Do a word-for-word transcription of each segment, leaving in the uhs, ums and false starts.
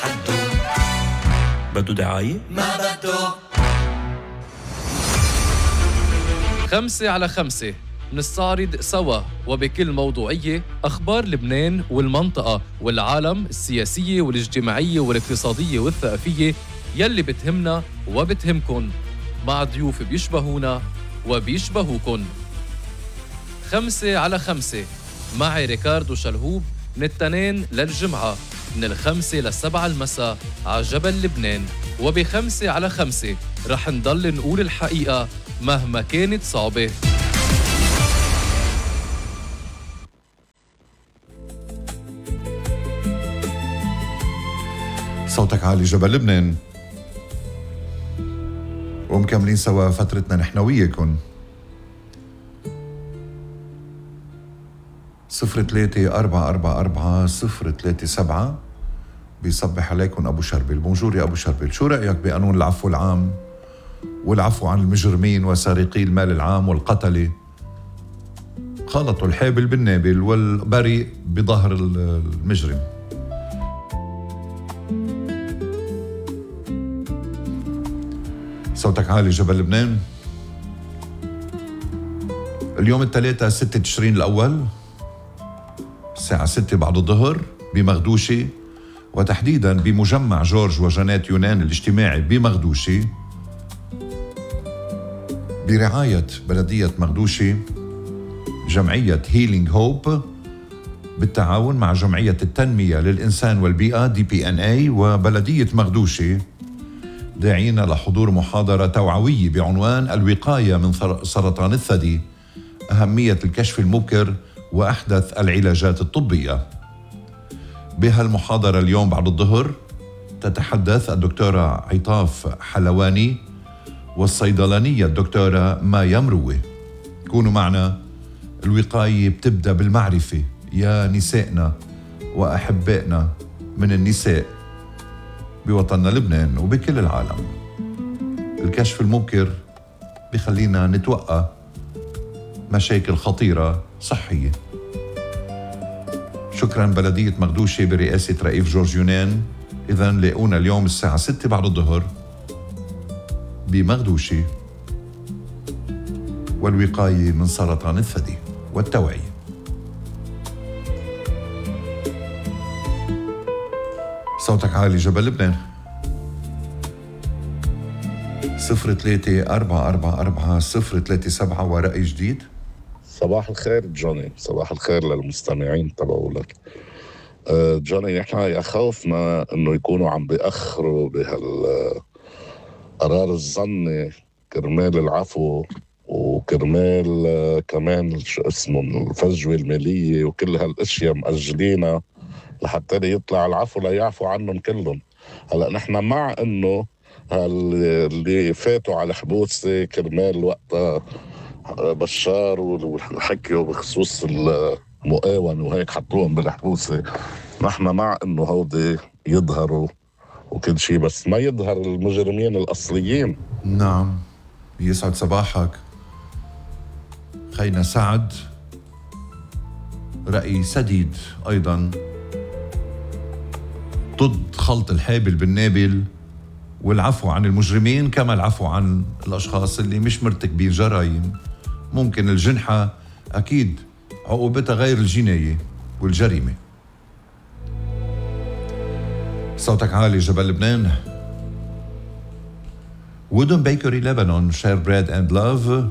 بده دعاية؟ ما بده. خمسة على خمسة نستعرض سوا وبكل موضوعية أخبار لبنان والمنطقة والعالم السياسية والاجتماعية والاقتصادية والثقافية يلي بتهمنا وبتهمكن مع ضيوف بيشبهونا وبيشبهوكن. خمسة على خمسة معي ريكاردو شلهوب من التنين للجمعة من الخمسة للسبعة المساء على جبل لبنان. وبخمسة على خمسة رح نضل نقول الحقيقة مهما كانت صعبة. صوتك عالي جبل لبنان، ومكملين سوا فترتنا نحن وياكن. صفر ثلاثة أربعة أربعة أربعة صفر ثلاثة سبعة. بيصبح عليكم أبو شربل. بونجور يا أبو شربل، شو رأيك بقانون العفو العام والعفو عن المجرمين وسارقي المال العام والقتلة؟ خلطوا الحابل بالنابل والبريء بظهر المجرم. صوتك عالي جبل لبنان. اليوم الثلاثاء ستة تشرين الأول الساعة ستة بعد الظهر بمغدوشي، وتحديداً بمجمع جورج وجنات يونان الاجتماعي بمغدوشي برعاية بلدية مغدوشي، جمعية هيلينج هوب بالتعاون مع جمعية التنمية للإنسان والبيئة دي بي إن إيه وبلدية مغدوشي، داعين لحضور محاضرة توعوية بعنوان الوقاية من سرطان الثدي، أهمية الكشف المبكر وأحدث العلاجات الطبية. بهالمحاضرة اليوم بعد الظهر تتحدث الدكتورة عطاف حلواني والصيدلانية الدكتورة مايا مروة. كونوا معنا. الوقاية بتبدأ بالمعرفة يا نسائنا وأحبائنا من النساء بوطننا لبنان وبكل العالم. الكشف المبكر بخلينا نتوقع مشاكل خطيرة صحية. شكراً بلدية مغدوشي برئاسة رئيف جورج يونان. إذن لاقونا اليوم الساعة ستة بعد الظهر بمغدوشي، والوقاية من سرطان الثدي والتوعية. صوتك عالي جبل لبنان. صفر ثلاثة أربعة أربعة أربعة صفر ثلاثة سبعة ورأي جديد. صباح الخير جوني، صباح الخير للمستمعين تبعولك. جوني، نحن يخوفنا انه يكونوا عم بيأخروا بهالقرار الظني كرمال العفو وكرمال كمان شو اسمه الفجوة المالية وكل هالاشياء مأجلينا لحتى يطلع العفو لا يعفو عنهم كلهم. هلا نحن مع انه اللي فاتوا على حبوسة كرمال وقتها بشار وحكيوا بخصوص المقاومة وهيك حطوهم بالحبوسة، نحن مع انه هودي يظهروا وكل شيء، بس ما يظهر المجرمين الأصليين. نعم، يسعد صباحك خينا سعد. رأي سديد أيضا ضد خلط الحابل بالنابل والعفو عن المجرمين كما العفو عن الأشخاص اللي مش مرتكبين جرائم. ممكن الجنحة أكيد عقوبتها غير الجناية والجريمة. صوتك عالي جبل لبنان. وودن بيكري لبنان شير بريد اند لاف،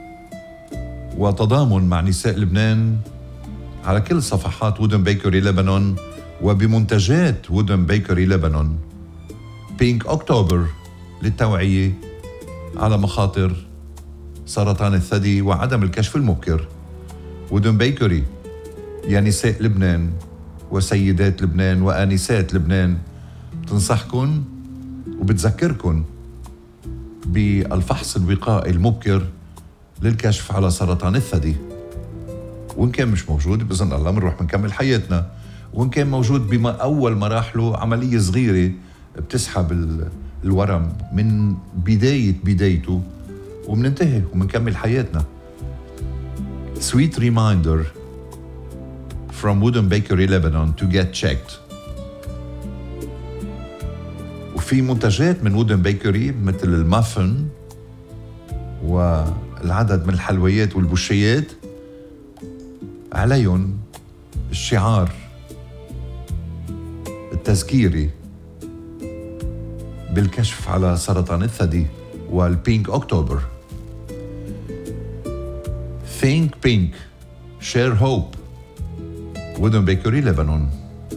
وتضامن مع نساء لبنان على كل صفحات وودن بيكري لبنان وبمنتجات وودن بيكري لبنان. بينك أكتوبر للتوعية على مخاطر سرطان الثدي وعدم الكشف المبكر. وودن بيكري يا نساء لبنان وسيدات لبنان وآنسات لبنان بتنصحكن وبتذكركن بالفحص الوقائي المبكر للكشف على سرطان الثدي. وإن كان مش موجود بإذن الله بنروح بنكمل حياتنا، وإن كان موجود بما أول مراحله عملية صغيرة بتسحب الورم من بداية بدايته وبننتهي وبنكمل حياتنا. Sweet reminder from Wooden Bakery Lebanon to get checked. وفي منتجات من وودن بيكري مثل المافن والعدد من الحلويات والبوشيات عليهم الشعار التذكيري بالكشف على سرطان الثدي والبينك أكتوبر. Think Pink, Share Hope, وودن بيكري لبنان.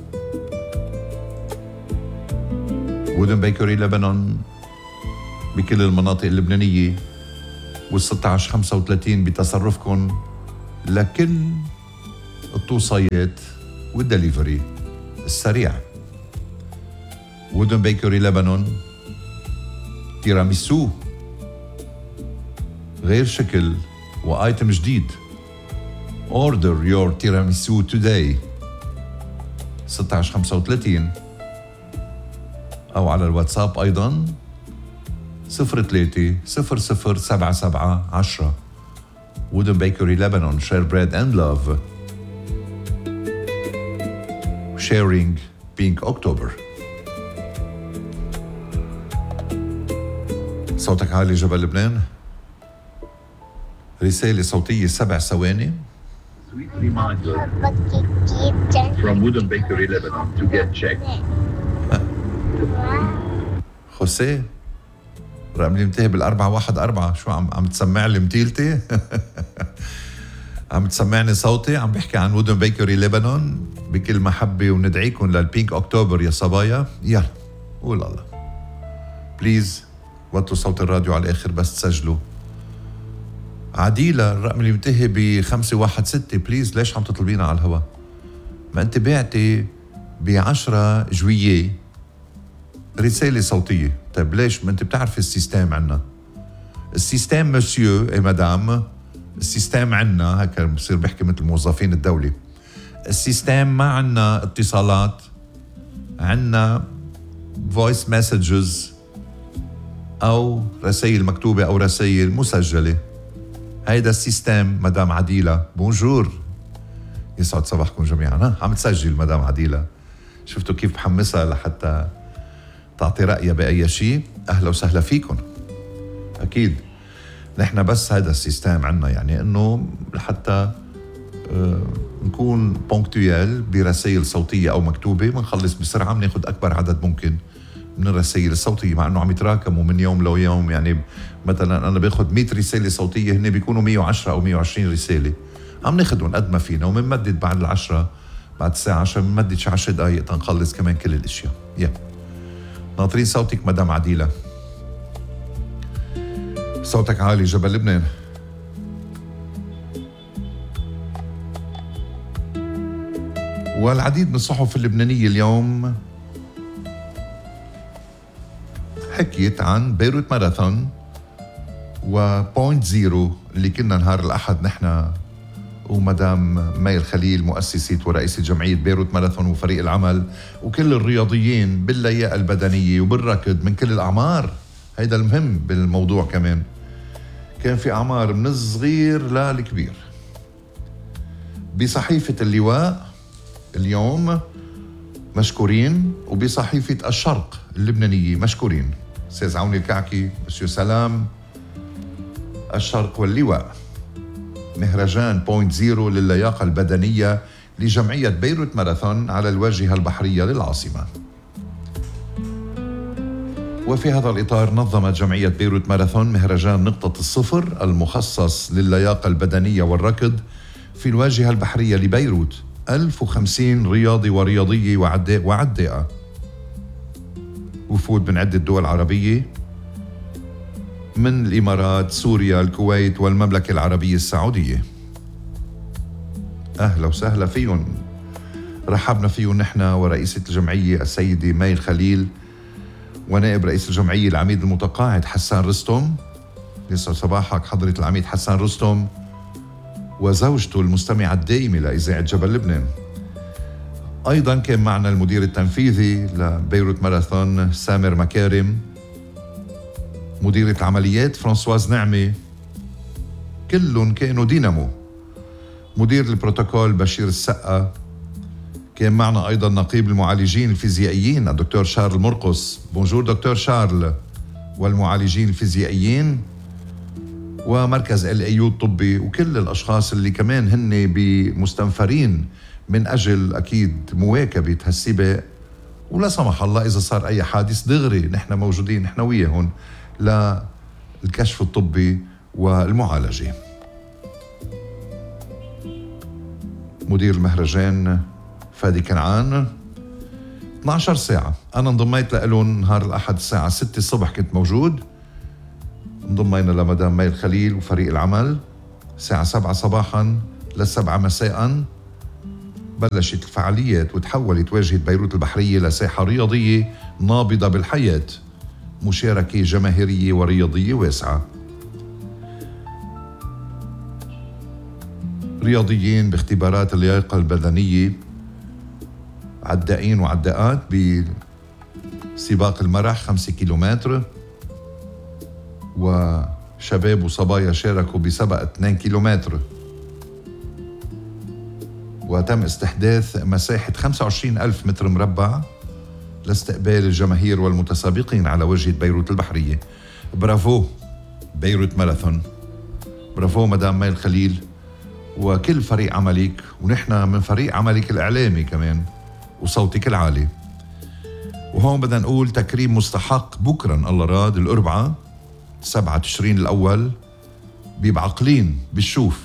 وودن بيكري لبنان بكل المناطق اللبنانية والستة عشر خمسة وثلاثين بتصرفكم لكل التوصيات والدليفري السريع. وودن بيكري لبنان تيراميسو غير شكل وايتم جديد. Order your tiramisu today ستة عشر خمسة وثلاثين أو على الواتساب أيضاً صفر ثلاثة صفر صفر سبعة سبعة عشرة. وودن بيكري لبنان. Share bread and love. Sharing Pink October. صوتك عالي جبل لبنان. رسالة صوتية سبع ثواني. Sweet reminder from Wooden Bakery Lebanon to get checked. خوسيه رقم لي منتهي بالأربعة واحد أربعة. شو عم عم تسمع لي متيلتي؟ عم تسمعني صوتي. عم بحكي عن وودن بيكري لبنان بكل محبة وندعيكم للبينك أكتوبر يا صبايا. يلا قول الله بليز وطوا صوت الراديو على الآخر بس تسجلوا. عديلة الرقم اللي منتهي بخمسة واحد ستة بليز. ليش عم تطلبينا على الهواء؟ ما انت بعتي بعشرة جوية رسالة صوتية. طيب ليش؟ ما انت بتعرف السيستم عنا. السيستم مسيو اي مدام، السيستم عنا هكا بصير بحكي مثل موظفين الدولة. السيستم ما عنا اتصالات، عنا voice messages أو رسائل مكتوبة أو رسائل مسجلة. هيدا السيستم مدام عديلة. بونجور يسعد صباحكم جميعا. ها عم تسجل مدام عديلة. شفتوا كيف بحمسها لحتى تعطي رأيها بأي شيء. أهلا وسهلا فيكم. أكيد نحن بس هذا السيستم عنا يعني إنه لحتى آه نكون بونكتويال برسائل صوتية أو مكتوبة ونخلص بسرعة بناخد أكبر عدد ممكن من الرسائل الصوتية، مع إنه عم يتراكموا من يوم لو يوم. يعني مثلا أنا باخد مية رسالة صوتية، هن بيكونوا مية وعشرة أو مية وعشرين رسالة. عم ناخدهم قد ما فينا ومنمدد بعد العشرة، بعد الساعة عشرة بنمدد شي عشر دقايق تنخلص كمان كل الأشياء. يا ناطرين صوتك مدام عديلة. صوتك عالي جبل لبنان. والعديد من الصحف اللبنانية اليوم حكيت عن بيروت ماراثون وبوينت زيرو اللي كنا نهار الأحد نحن ومدام مي الخليل مؤسسة ورئيسة جمعية بيروت ماراثون وفريق العمل وكل الرياضيين باللياقة البدنية وبالركض من كل الأعمار. هيدا المهم بالموضوع كمان. كان في أعمار من الصغير للكبير. بصحيفة اللواء اليوم مشكورين، وبصحيفة الشرق اللبنانية مشكورين. أستاذ عوني الكعكي، مسيو سلام، الشرق واللواء. مهرجان بوينت زيرو للياقة البدنية لجمعية بيروت ماراثون على الواجهة البحرية للعاصمة. وفي هذا الإطار نظمت جمعية بيروت ماراثون مهرجان نقطة الصفر المخصص للياقة البدنية والركض في الواجهة البحرية لبيروت. ألف وخمسين رياضي ورياضية وعداء وعداءة، وفود من عدة دول عربية من الإمارات، سوريا، الكويت والمملكة العربية السعودية. أهلا وسهلا فيهم. رحبنا فيهم نحن ورئيسة الجمعية السيدة مي الخليل ونائب رئيس الجمعية العميد المتقاعد حسان رستم. يسعد صباحك حضرة العميد حسان رستم وزوجته المستمعة الدائمة لإذاعة جبل لبنان. أيضا كان معنا المدير التنفيذي لبيروت ماراثون سامر مكارم، مديرة العمليات فرانسواز نعمة، كلهم كانوا دينامو. مدير البروتوكول بشير السقا، كان معنا أيضا نقيب المعالجين الفيزيائيين الدكتور شارل مرقس. بونجور دكتور شارل. والمعالجين الفيزيائيين ومركز الايو الطبي وكل الأشخاص اللي كمان هن بمستنفرين من أجل أكيد مواكبة هالسباق، ولا سمح الله إذا صار أي حادث دغري نحن موجودين نحن وياهم للكشف الطبي والمعالجة. مدير المهرجان فادي كنعان. اثنعش عشر ساعة أنا انضميت لهم نهار الأحد الساعة ستة الصبح كنت موجود. انضمينا لمدام مي الخليل وفريق العمل الساعة سبعة صباحا للسبعة مساء. بلشت الفعاليات وتحولت واجهة بيروت البحرية لساحة رياضية نابضة بالحياة، مشاركة جماهيرية ورياضية واسعة. رياضيين باختبارات اللياقة البدنية، عدائين وعداءات بسباق المرح خمسة كيلومتر، وشباب وصبايا شاركوا بسبق اثنين كيلومتر. وتم استحداث مساحة خمسة وعشرين ألف متر مربع لاستقبال الجماهير والمتسابقين على واجهة بيروت البحرية. برافو بيروت ماراثون، برافو مدام مي الخليل وكل فريق عملك، ونحن من فريق عملك الإعلامي كمان وصوتك العالي. وهون بدنا نقول تكريم مستحق بكرا الله راد الأربعاء سبعة تشرين الأول ببعقلين بالشوف.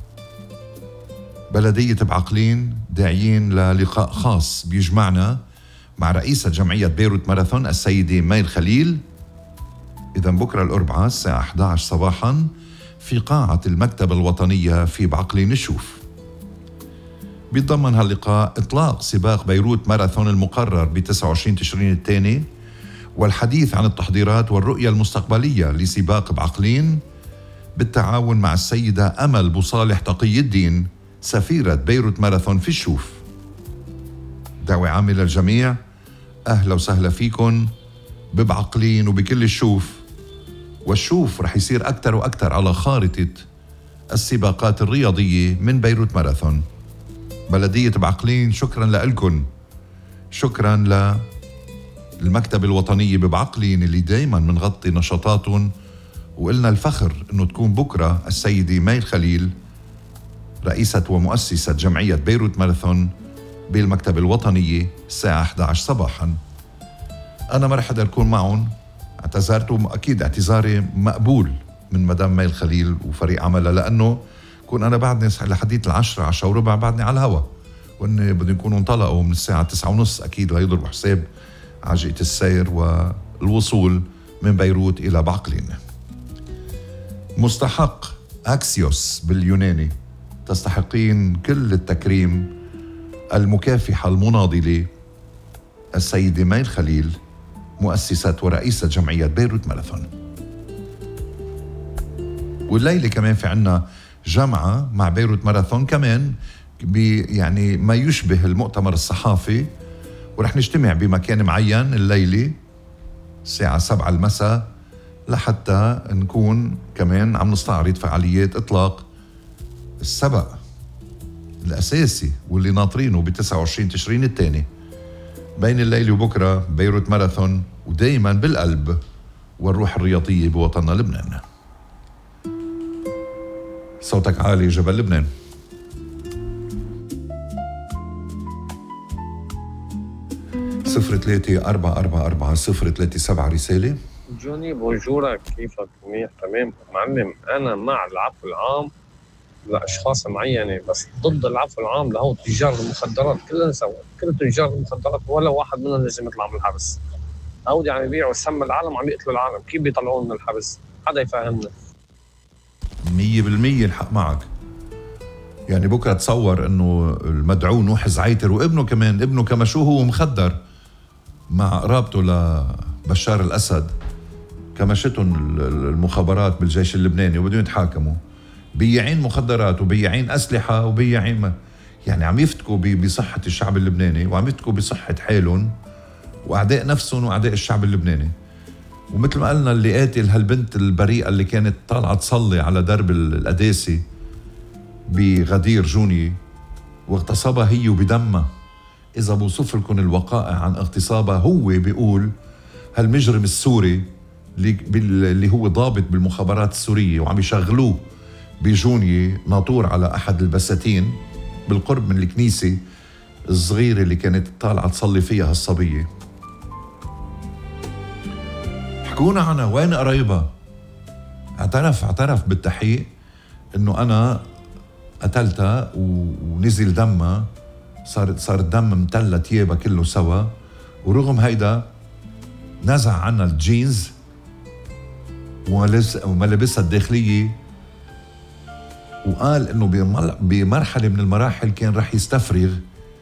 بلدية بعقلين داعيين للقاء خاص بيجمعنا مع رئيسة جمعية بيروت ماراثون السيدة مي الخليل. إذن بكرة الأربعاء الساعة إحدى عشر صباحا في قاعة المكتبة الوطنية في بعقلين الشوف. بيتضمن هاللقاء إطلاق سباق بيروت ماراثون المقرر ب تسعة وعشرين تشرين الثاني، والحديث عن التحضيرات والرؤية المستقبلية لسباق بعقلين بالتعاون مع السيدة أمل بوصالح تقي الدين سفيرة بيروت ماراثون في الشوف. دعوة عامة للجميع، أهلا وسهلا فيكن ببعقلين وبكل الشوف. والشوف رح يصير أكتر وأكتر على خارطة السباقات الرياضية من بيروت ماراثون. بلدية بعقلين شكرا لكم، شكرا للمكتب الوطنية ببعقلين اللي دايما منغطي نشاطاتهم. وقلنا الفخر انه تكون بكرة السيدة مي الخليل رئيسة ومؤسسة جمعية بيروت ماراثون بالمكتب الوطنية الساعة إحدى عشر صباحا. أنا ما رح أقدر أكون معهم، اعتذرت وأكيد اعتذاري مقبول من مدام مي الخليل وفريق عملها، لأنه كون أنا بعدني لحديث العشرة عشرة وربع بعدني على الهوا، وإن بدهم يكونوا انطلقوا من الساعة تسعة ونص أكيد ليضربوا حساب عجلة السير والوصول من بيروت إلى بعقلين. مستحق أكسيوس باليوناني، تستحقين كل التكريم المكافحة المناضلة السيدة مي الخليل مؤسسة ورئيسة جمعية بيروت ماراثون. والليلة كمان في عنا جمعة مع بيروت ماراثون كمان يعني ما يشبه المؤتمر الصحافي، ورح نجتمع بمكان معين الليلة الساعة سبعة المساء لحتى نكون كمان عم نستعرض فعاليات إطلاق السبق الأساسي واللي ناطرينه ب تسعة وعشرين تشرين الثاني. بين الليل وبكرة بيروت ماراثون، ودايما بالقلب والروح الرياضية بوطننا لبنان. صوتك عالي جبل لبنان. صفر ثلاثة أربعة أربعة أربعة صفر ثلاثة سبعة رسالة. جوني بونجورك، كيفك؟ منيح تمام معلم. أنا مع العفو العام لأشخاص معينة، بس ضد العفو العام لهو تجار المخدرات. كلنا سوا، كل تجار المخدرات ولا واحد منهم لازم يطلع من الحبس. هودي عم يبيعوا سم العالم، عم يقتلوا العالم، كيف بيطلعون من الحبس؟ حدا يفهمنا. مية بالمية الحق معك. يعني بكرة تصور انه المدعو نوح زعيتر وابنه كمان، ابنه كمشوه هو مخدر مع قرابته لبشار الأسد، كمشتهم المخابرات بالجيش اللبناني وبدهم يتحاكموا، بياعين مخدرات وبياعين أسلحة وبياعين، يعني عم يفتكوا بصحة الشعب اللبناني وعم يفتكوا بصحة حالهم وأعداء نفسهم وأعداء الشعب اللبناني. ومثل ما قلنا اللي قاتل هالبنت البريئة اللي كانت طالعة تصلي على درب القداسي بغدير جوني واغتصبها هي وبدمها، إذا بوصف لكم الوقائع عن اغتصابها، هو بيقول هالمجرم السوري اللي, اللي هو ضابط بالمخابرات السورية وعم يشغلوه بجونية ناطور على أحد البساتين بالقرب من الكنيسة الصغيرة اللي كانت طالعة تصلي فيها هالصبية. حكونا عنها، وين قرايبها؟ اعترف اعترف بالتحقيق انه انا قتلتها ونزل دمها، صار صار الدم متلى تيابها كله سوا، ورغم هيدا نزع عنا الجينز وملابسها الداخلية، وقال انه بمرحلة من المراحل كان رح يستفرغ